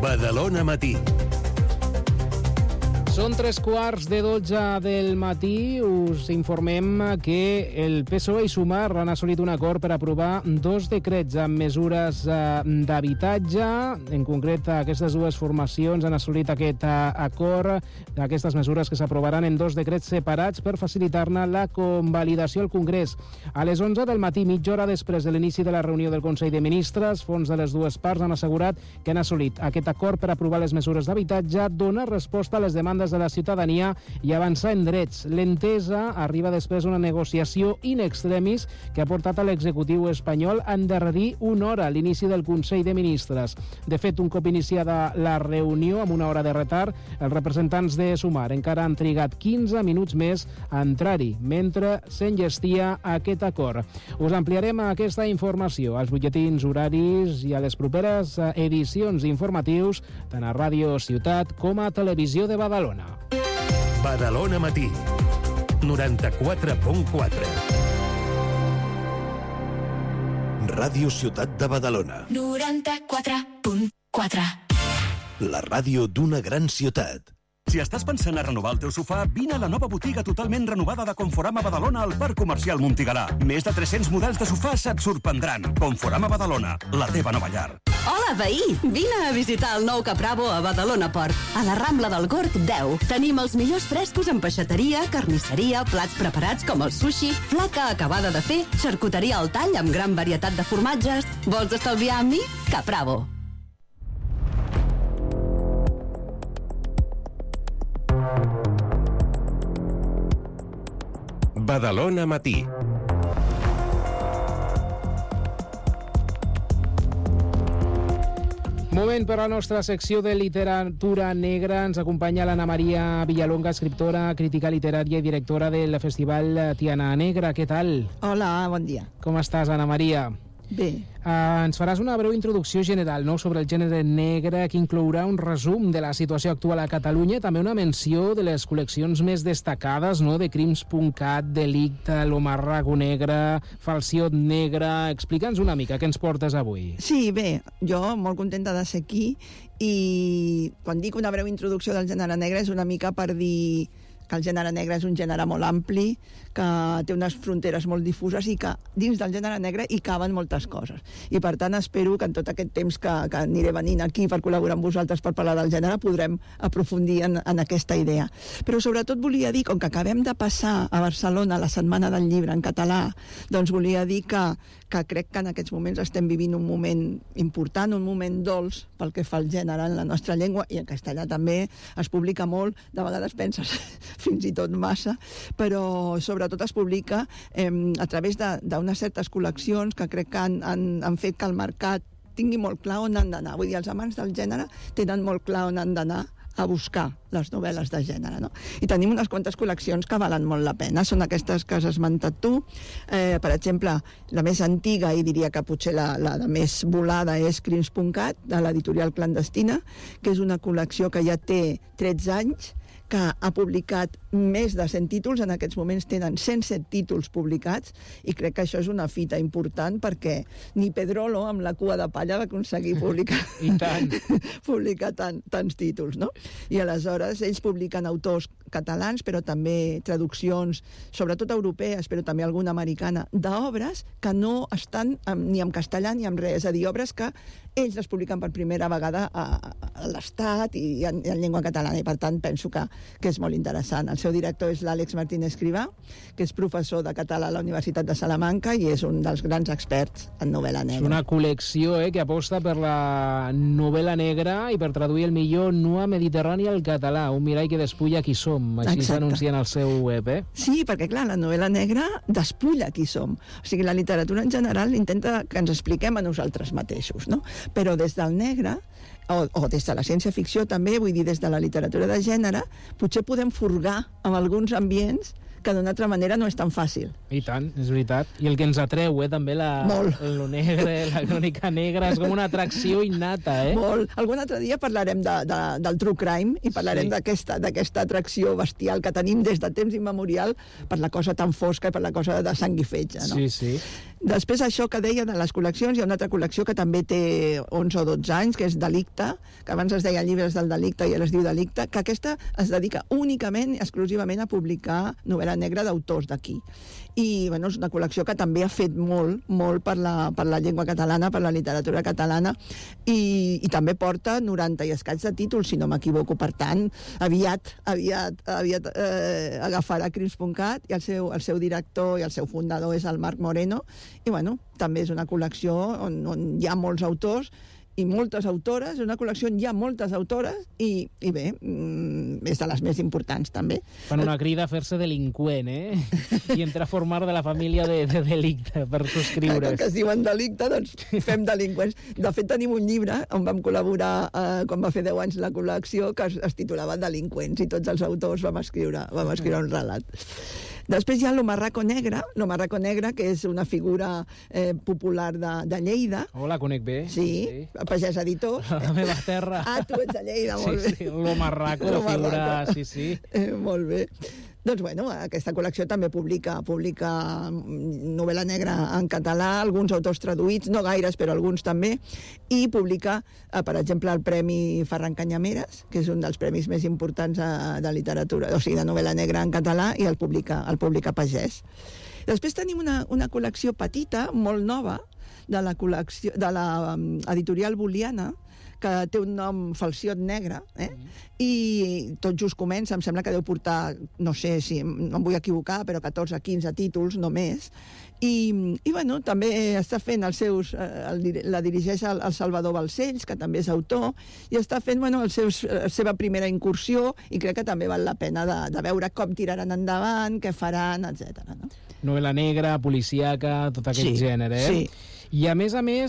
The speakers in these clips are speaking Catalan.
Badalona Matí. Són 3:15 del matí. Us informem que el PSOE i Sumar han assolit un acord per aprovar 2 decrets amb mesures d'habitatge. En concret, aquestes dues formacions han assolit aquest acord d'aquestes mesures que s'aprovaran en 2 decrets separats per facilitar-ne la convalidació al Congrés. A les 11 del matí, mitja hora després de l'inici de la reunió del Consell de Ministres, fons de les dues parts han assegurat que han assolit aquest acord per aprovar les mesures d'habitatge, donar resposta a les demandes de la ciutadania i avançar en drets. L'entesa arriba després d'una negociació in extremis que ha portat a l'executiu espanyol a endarrerir una hora a l'inici del Consell de Ministres. De fet, un cop iniciada la reunió, amb una hora de retard, els representants de Sumar encara han trigat 15 minuts més a entrar-hi, mentre s'enllestia aquest acord. Us ampliarem aquesta informació als butlletins horaris i a les properes edicions informatius, tant a Ràdio Ciutat com a Televisió de Badalona. Badalona Matí, 94.4. Ràdio Ciutat de Badalona. 94.4. La ràdio d'una gran ciutat. Si estàs pensant a renovar el teu sofà, vine a la nova botiga totalment renovada de Conforama Badalona al Parc Comercial Montigalà. Més de 300 models de sofàs et sorprendran. Conforama Badalona, la teva nova llar. Hola, veí! Vine a visitar el nou Capravo a Badalona Port, a la Rambla del Gorg 10. Tenim els millors frescos en peixateria, carnisseria, plats preparats com el sushi, flaca acabada de fer, xarcuteria al tall amb gran varietat de formatges. Vols estalviar amb mi? Capravo. Badalona Matí. Moment per a la nostra secció de literatura negra. Ens acompanya l'Anna Maria Villalonga, escriptora, crítica literària i directora del Festival Tiana Negra. Què tal? Hola, bon dia. Com estàs, Anna Maria? Bé. Ens faràs una breu introducció general, no?, sobre el gènere negre, que inclourà un resum de la situació actual a Catalunya, també una menció de les col·leccions més destacades, no?, de Crims.cat, Delicte, l'Omarrago Negre, Falsiot Negre. Explica'ns una mica què ens portes avui. Sí, bé, jo molt contenta de ser aquí i quan dic una breu introducció del gènere negre és una mica per dir que el gènere negre és un gènere molt ampli, que té unes fronteres molt difuses i que dins del gènere negre hi caben moltes coses. I per tant espero que en tot aquest temps que aniré venint aquí per col·laborar amb vosaltres per parlar del gènere podrem aprofundir en aquesta idea. Però sobretot volia dir, com que acabem de passar a Barcelona la Setmana del Llibre en català, doncs volia dir que crec que en aquests moments estem vivint un moment important, un moment dolç pel que fa al gènere en la nostra llengua, i en castellà també es publica molt, de vegades penses fins i tot massa, però sobretot es publica a través d'unes certes col·leccions que crec que han fet que el mercat tingui molt clar on han d'anar. Vull dir, els amants del gènere tenen molt clar on han d'anar a buscar les novel·les de gènere, no? I tenim unes quantes col·leccions que valen molt la pena. Són aquestes que has esmentat tu. Per exemple, la més antiga, i diria que potser la de més volada, és Crims.cat, de l'editorial Clandestina, que és una col·lecció que ja té 13 anys, que ha publicat més de 100 títols. En aquests moments tenen 107 títols publicats, i crec que això és una fita important, perquè ni Pedrolo, amb la cua de palla, va aconseguir publicar tants títols, no? I aleshores ells publiquen autors catalans, però també traduccions, sobretot europees, però també alguna americana, d'obres que no estan ni en castellà ni en res, és a dir, obres que ells les publiquen per primera vegada a l'Estat i en llengua catalana, i per tant penso que és molt interessant. El seu director és l'Àlex Martínez Escrivà, que és professor de català a la Universitat de Salamanca i és un dels grans experts en novel·la negra. És una col·lecció que aposta per la novel·la negra i per traduir el millor noir mediterrani al català, un mirall que despulla qui som, així s'anuncien al seu web, Sí, perquè clar, la novel·la negra despulla qui som. O sigui, la literatura en general intenta que ens expliquem a nosaltres mateixos, no? Però des del negre, o des de la ciència-ficció també, vull dir, des de la literatura de gènere, potser podem furgar amb alguns ambients que d'una altra manera no és tan fàcil. I tant, és veritat. I el que ens atreu, també lo negre, la crònica negra, és com una atracció innata, Molt. Algun altre dia parlarem del true crime i parlarem d'aquesta atracció bestial que tenim des de temps immemorial per la cosa tan fosca i per la cosa de sang i fetge, no? Sí, sí. Després, això que deia de les col·leccions, hi ha una altra col·lecció que també té 11 o 12 anys, que és Delicte, que abans es deia Llibres del Delicte i ara es diu Delicte, que aquesta es dedica únicament, exclusivament, a publicar novel·la negra d'autors d'aquí. I bueno, és una col·lecció que també ha fet molt per la llengua catalana, per la literatura catalana, i també porta 90 i escaig de títols, si no m'equivoco. Per tant, aviat agafarà Crims.cat, i el seu director i el seu fundador és el Marc Moreno, i bueno, també és una col·lecció on hi ha molts autors i moltes autores, és una col·lecció on hi ha moltes autores i bé, és de les més importants també. Fan una crida a fer-se delinqüent, i entrar a formar de la família de Delicte per subscriure's. Que es diuen Delicte, doncs fem delinqüents. De fet, tenim un llibre on vam col·laborar quan va fer 10 anys la col·lecció que es titulava Delinqüents, i tots els autors vam escriure un relat. Després hi ha l'Omarraco Negre, que és una figura popular de Lleida. Hola, conec bé. Sí, Pagès Editor. La meva terra. Tu ets de Lleida, molt bé. Sí, l'Omarraco, figura, sí. Molt bé. Doncs, bueno, aquesta col·lecció també publica novel·la negra en català, alguns autors traduïts, no gaires, però alguns també, i publica, per exemple, el Premi Ferran Canyameres, que és un dels premis més importants de literatura, o sigui, de novel·la negra en català, i el publica Pagès. Després tenim una col·lecció petita, molt nova, de la editorial Boliana, que té un nom, Falciot Negre, i tot just comença, em sembla que deu portar, no sé si no em vull equivocar, però 14 o 15 títols només, i bueno, també està fent la dirigeix el Salvador Balcells, que també és autor, i està fent, bueno, la seva primera incursió, i crec que també val la pena de veure com tiraran endavant, què faran, etc. No? Novel·la negra, policíaca, tot aquest gènere, Sí. I a més,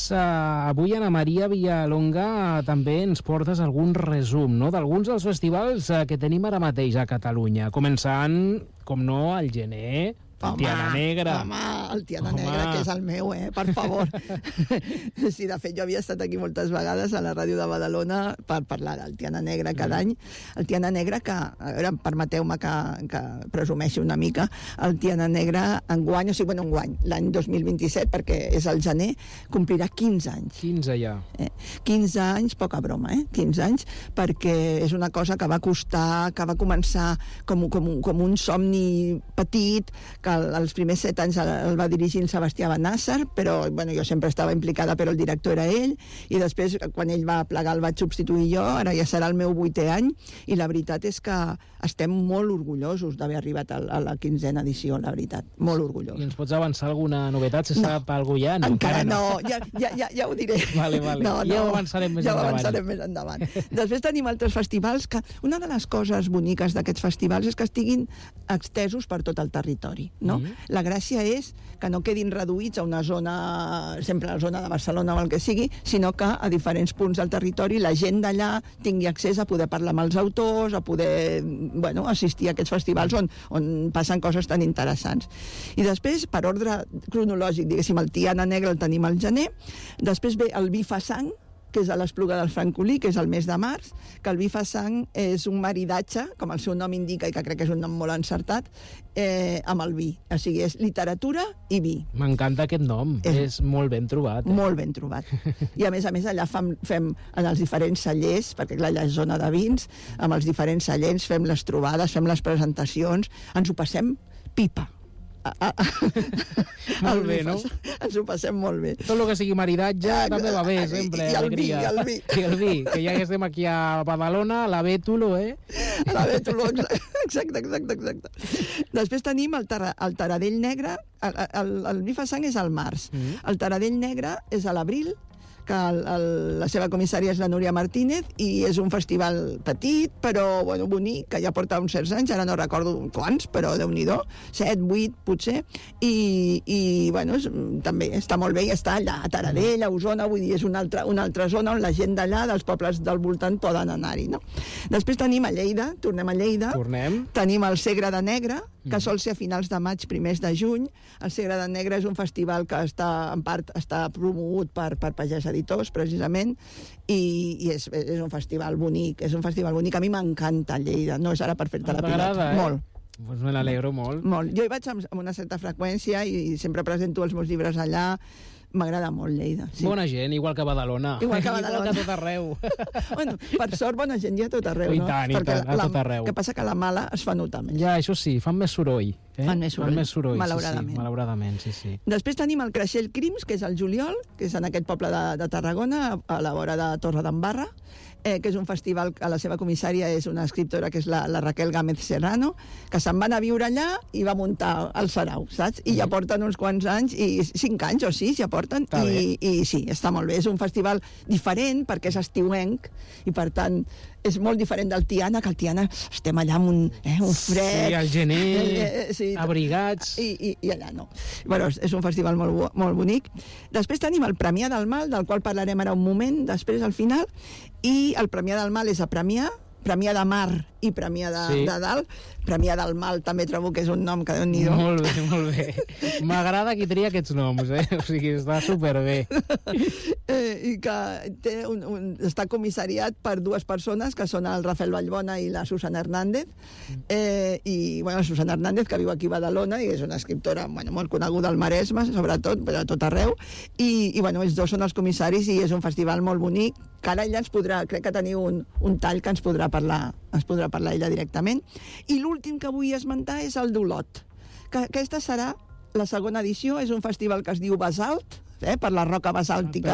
avui Ana Maria Villalonga també ens portes algun resum, no?, d'alguns dels festivals que tenim ara mateix a Catalunya, començant, com no, al gener, Tiana Negra. El Tiana Negra, que és el meu, per favor. Sí, de fet, jo havia estat aquí moltes vegades a la ràdio de Badalona per parlar del Tiana Negra cada any. El Tiana Negra, que, a veure, permeteu-me que presumeixi una mica, el Tiana Negra enguany, l'any 2027, perquè és el gener, complirà 15 anys. 15 ja. 15 anys, poca broma, 15 anys, perquè és una cosa que va costar, que va començar com un somni petit, que els primers 7 anys el va dirigir el Sebastià Benàsser, però bueno, jo sempre estava implicada, però el director era ell, i després, quan ell va plegar, el vaig substituir jo, ara ja serà el meu 8è any, i la veritat és que estem molt orgullosos d'haver arribat a la 15a edició, la veritat, molt orgullosos. I ens pots avançar alguna novetat? Se sap alguna ja? Encara no, ja ho diré. Vale. Ja ho avançarem més endavant. Després tenim altres festivals que una de les coses boniques d'aquests festivals és que estiguin extesos per tot el territori. No? La gràcia és que no quedin reduïts a una zona, sempre a la zona de Barcelona o el que sigui, sinó que a diferents punts del territori la gent d'allà tingui accés a poder parlar amb els autors, a poder assistir a aquests festivals on passen coses tan interessants. I després, per ordre cronològic, diguéssim, el Tiana Negra el tenim al gener, després ve el Vi fa sang, que és a l'Espluga del Francolí, que és el mes de març, que el Vi fa sang és un maridatge, com el seu nom indica, i que crec que és un nom molt encertat, amb el vi. O sigui, és literatura i vi. M'encanta aquest nom, és molt ben trobat. Molt ben trobat. I a més, allà fem en els diferents cellers, perquè clar, allà és zona de vins, amb els diferents cellers fem les trobades, fem les presentacions, ens ho passem pipa. Molt bé, no? Ens ho passem molt bé. Tot el que sigui maridatge també va bé, sempre. I el vi. I el vi, que ja estem aquí a Badalona, a la Bétulo, A la Bétulo, exacte. Després tenim el Taradell Negre, el Vi fa sang és al març. El Taradell Negre és a l'abril, que la seva comissària és la Núria Martínez, i és un festival petit, però bonic, que ja porta uns certs anys, ara no recordo quants, però Déu-n'hi-do, 7, 8, potser, i també està molt bé, i està allà, a Taradell, a Osona, vull dir, és una altra zona on la gent d'allà, dels pobles del voltant, poden anar-hi, no? Després tenim a Lleida, tornem a Lleida, tenim el Segre de Negre, que sol ser a finals de maig, primers de juny. El Segre de Negre és un festival que en part està promogut per Pagès Editors, precisament, i és un festival bonic, A mi m'encanta Lleida, no és ara per fer-te la pilota. Molt. Pues me n'alegro molt. Molt. Jo hi vaig amb una certa freqüència i sempre presento els meus llibres allà. M'agrada molt Lleida. Sí. Bona gent, igual que Badalona. Igual que Badalona. Igual que a tot arreu. Bueno, per sort, bona gent hi ha a tot arreu, I no? tant, a tot arreu. El que passa que la mala es fa notar més. Ja, això sí, fan més soroll. Fan més soroll, malauradament. sí. Malauradament, sí. Després tenim el Creixell Crims, que és el juliol, que és en aquest poble de Tarragona, a la vora de Torredembarra, que és un festival que la seva comissària és una escriptora que és la Raquel Gámez Serrano, que se'n va anar a viure allà i va muntar el sarau, saps? I ja porten uns quants anys, i 5 anys o 6 ja porten, i sí, està molt bé. És un festival diferent perquè és estiuenc, i per tant és molt diferent del Tiana, que el Tiana estem allà amb un fred... Sí, al gener, abrigats... I allà no. Bueno, és un festival molt bonic. Després tenim el Premià del Mal, del qual parlarem ara un moment, després al final, i el Premià del Mal és a Premià de Mar i Premià de Dalt. Premià del Mal també trobo que és un nom que Déu-n'hi-do. Molt bé. M'agrada qui tria aquests noms, o sigui, està superbé. I que està comissariat per 2 persones, que són el Rafael Vallbona i la Susana Hernández. I, bueno, Susana Hernández, que viu aquí a Badalona, i és una escriptora molt coneguda al Maresme, sobretot, però a tot arreu. I bueno, ells 2 són els comissaris, i és un festival molt bonic, que ara ella ens podrà, crec que teniu un tall que ens podrà parlar ella directament. I l'últim que vull esmentar és el d'Olot, que aquesta serà la segona edició, és un festival que es diu Basalt, per la roca basàltica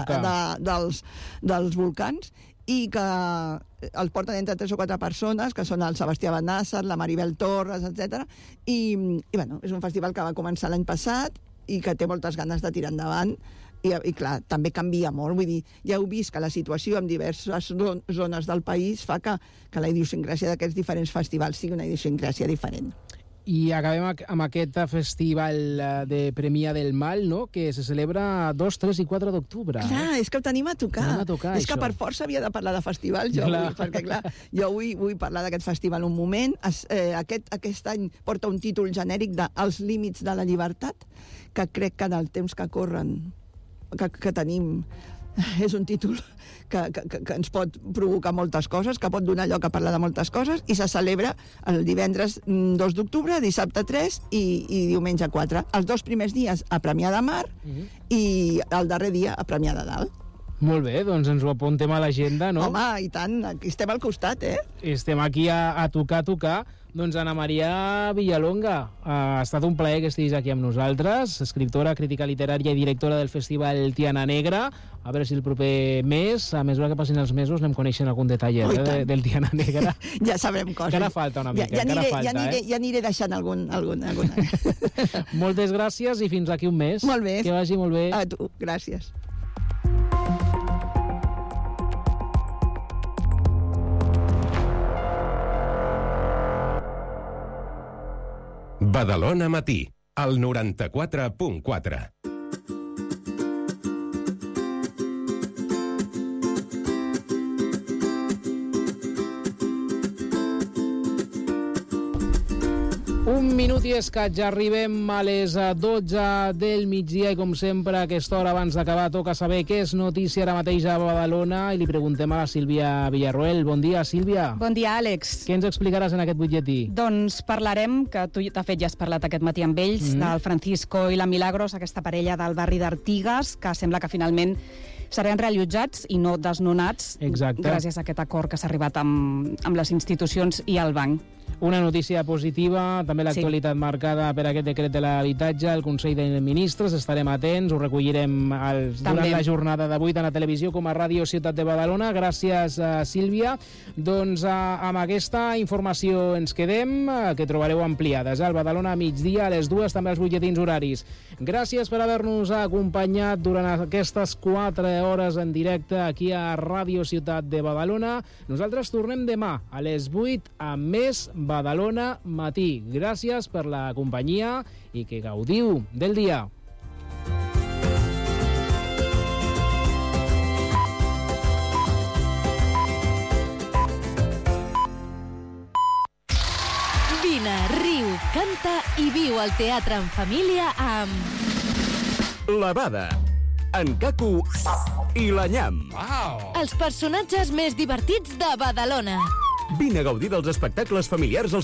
dels volcans, i que els porten entre 3 o 4 persones, que són el Sebastià Benassa, la Maribel Torres, etc. I bueno, és un festival que va començar l'any passat i que té moltes ganes de tirar endavant. I clar, també canvia molt, vull dir, ja heu vist que la situació en diverses zones del país fa que la idiosincràsia d'aquests diferents festivals sigui una idiosincràsia diferent. I acabem amb aquest festival de Premià del Mal, no?, que se celebra 2, 3 i 4 d'octubre. Clar, és que ho tenim a tocar. És que per força havia de parlar de festival, jo avui, perquè clar, jo vull parlar d'aquest festival un moment. Aquest any porta un títol genèric de Els límits de la llibertat, que crec que en el temps que corren que tenim és un títol que ens pot provocar moltes coses, que pot donar lloc a parlar de moltes coses, i se celebra el divendres 2 d'octubre, dissabte 3 i diumenge 4. Els 2 primers dies a Premià de Mar i el darrer dia a Premià de Dalt. Molt bé, doncs ens ho apuntem a l'agenda, no? Home, i tant, aquí estem al costat, Estem aquí a tocar. Doncs Ana Maria Villalonga, ha estat un plaer que estiguis aquí amb nosaltres, escriptora, crítica literària i directora del Festival Tiana Negra. A veure si el proper mes, a mesura que passin els mesos, anem coneixent algun detall del Tiana Negra. Ja sabrem coses. Encara falta una mica, ja aniré deixant alguna. Moltes gràcies i fins aquí un mes. Molt bé. Que vagi molt bé. A tu, gràcies. Badalona Matí, al 94.4. Un minut i escaig, ja arribem a les 12 del migdia i com sempre a aquesta hora abans d'acabar toca saber què és notícia ara mateix a Badalona i li preguntem a la Sílvia Villarroel. Bon dia, Sílvia. Bon dia, Àlex. Què ens explicaràs en aquest butlletí? Doncs parlarem, que tu de fet ja has parlat aquest matí amb ells, del Francisco i la Milagros, aquesta parella del barri d'Artigues, que sembla que finalment seran reallotjats i no desnonats. Exacte. Gràcies a aquest acord que s'ha arribat amb les institucions i el banc. Una notícia positiva, també l'actualitat marcada per aquest decret de l'habitatge, el Consell de Ministres, estarem atents, ho recollirem durant la jornada d'avui tant a televisió com a Ràdio Ciutat de Badalona. Gràcies, Sílvia. Doncs amb aquesta informació ens quedem, que trobareu ampliades al Badalona a migdia, a les 2, també els butlletins horaris. Gràcies per haver-nos acompanyat durant aquestes 4 hores en directe aquí a Ràdio Ciutat de Badalona. Nosaltres tornem demà a les 8 amb més Badalona Matí. Gràcies per la companyia i que gaudiu del dia. Vine, riu, canta i viu el teatre en família amb... La Bada, en Caco i la Nyam. Els personatges més divertits de Badalona. Vine a gaudir dels espectacles familiars als